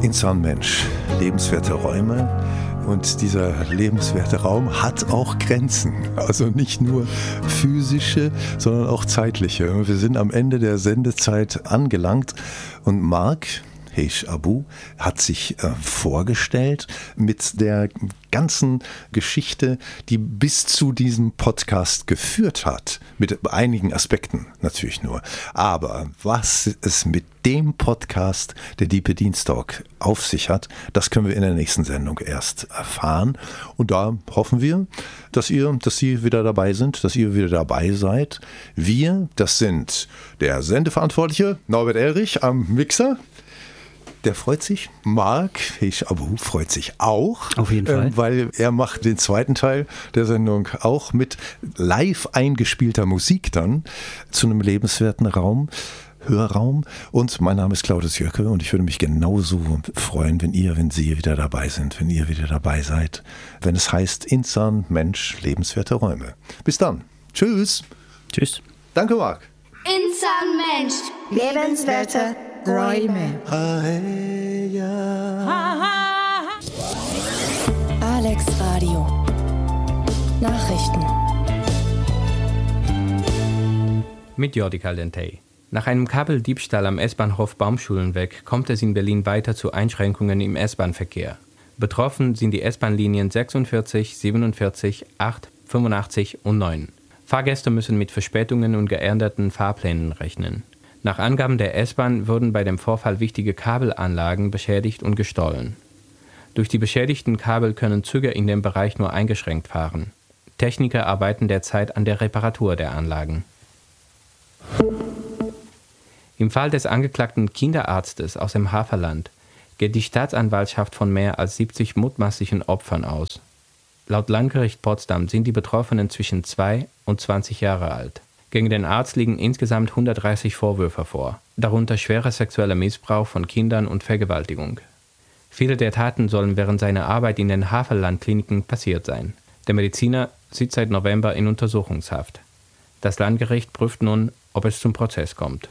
Insan Mensch, lebenswerte Räume. Und dieser lebenswerte Raum hat auch Grenzen. Also nicht nur physische, sondern auch zeitliche. Wir sind am Ende der Sendezeit angelangt. Und Marc Heish Abou hat sich vorgestellt mit der ganzen Geschichte, die bis zu diesem Podcast geführt hat. Mit einigen Aspekten natürlich nur. Aber was es mit dem Podcast, der Diepe Dienstag, auf sich hat, das können wir in der nächsten Sendung erst erfahren. Und da hoffen wir, dass Sie wieder dabei sind, dass ihr wieder dabei seid. Wir, das sind der Sendeverantwortliche Norbert Elrich am Mixer. Der freut sich. Marc Heish Abou freut sich auch. Auf jeden Fall. Weil er macht den zweiten Teil der Sendung auch mit live eingespielter Musik dann zu einem lebenswerten Hörraum. Und mein Name ist Claudius Jöcke und ich würde mich genauso freuen, wenn Sie wieder dabei sind, wenn ihr wieder dabei seid, wenn es heißt Insan Mensch, lebenswerte Räume. Bis dann. Tschüss. Tschüss. Danke, Marc. Insan Mensch, lebenswerte Räume. Alex Radio. Nachrichten. Mit Jordi Caldentey. Nach einem Kabeldiebstahl am S-Bahnhof Baumschulenweg kommt es in Berlin weiter zu Einschränkungen im S-Bahn-Verkehr. Betroffen sind die S-Bahn-Linien 46, 47, 8, 85 und 9. Fahrgäste müssen mit Verspätungen und geänderten Fahrplänen rechnen. Nach Angaben der S-Bahn wurden bei dem Vorfall wichtige Kabelanlagen beschädigt und gestohlen. Durch die beschädigten Kabel können Züge in dem Bereich nur eingeschränkt fahren. Techniker arbeiten derzeit an der Reparatur der Anlagen. Im Fall des angeklagten Kinderarztes aus dem Havelland geht die Staatsanwaltschaft von mehr als 70 mutmaßlichen Opfern aus. Laut Landgericht Potsdam sind die Betroffenen zwischen 2 und 20 Jahre alt. Gegen den Arzt liegen insgesamt 130 Vorwürfe vor, darunter schwerer sexueller Missbrauch von Kindern und Vergewaltigung. Viele der Taten sollen während seiner Arbeit in den Havelland-Kliniken passiert sein. Der Mediziner sitzt seit November in Untersuchungshaft. Das Landgericht prüft nun, ob es zum Prozess kommt.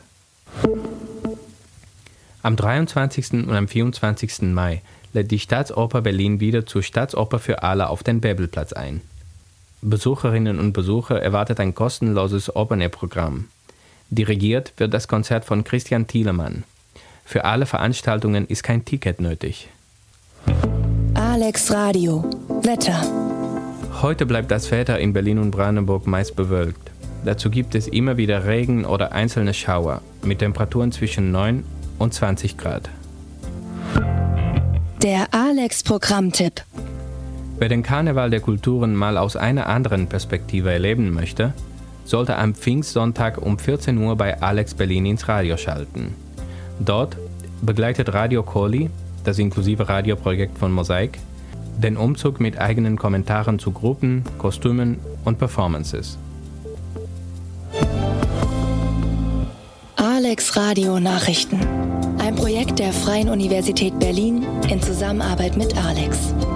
Am 23. und am 24. Mai lädt die Staatsoper Berlin wieder zur Staatsoper für alle auf den Bäbelplatz ein. Besucherinnen und Besucher erwartet ein kostenloses Open-Air-Programm. Dirigiert wird das Konzert von Christian Thielemann. Für alle Veranstaltungen ist kein Ticket nötig. Alex Radio. Wetter. Heute bleibt das Wetter in Berlin und Brandenburg meist bewölkt. Dazu gibt es immer wieder Regen oder einzelne Schauer mit Temperaturen zwischen 9 und 20 Grad. Der Alex-Programmtipp. Wer den Karneval der Kulturen mal aus einer anderen Perspektive erleben möchte, sollte am Pfingstsonntag um 14 Uhr bei Alex Berlin ins Radio schalten. Dort begleitet Radio Koli, das inklusive Radioprojekt von Mosaik, den Umzug mit eigenen Kommentaren zu Gruppen, Kostümen und Performances. Alex Radio Nachrichten. Ein Projekt der Freien Universität Berlin in Zusammenarbeit mit Alex.